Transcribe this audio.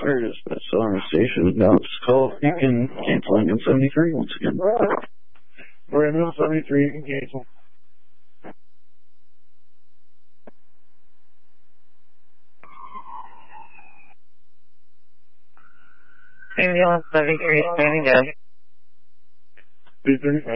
Water is that's on the station. Now it's called, you can cancel ambulance 73 once again. For ambulance 73, you can cancel. Ambulance 73 standing by. 235.